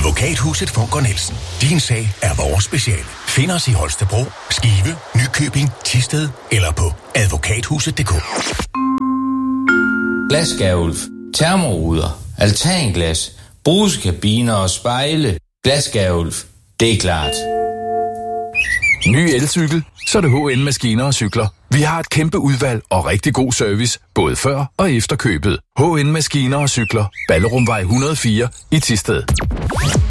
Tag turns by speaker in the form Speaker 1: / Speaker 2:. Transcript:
Speaker 1: Advokathuset Funker Nielsen. Din sag er vores speciale. Find os i Holstebro, Skive, Nykøbing, Thisted eller på advokathuset.dk.
Speaker 2: Glasskærulf, termoruder, altanglas, brusekabiner og spejle. Glasskærulf, det er klart.
Speaker 3: Ny elcykel, så er det HN Maskiner og Cykler. Vi har et kæmpe udvalg og rigtig god service, både før og efter købet. HN Maskiner og Cykler. Ballerumvej 104 i Thisted.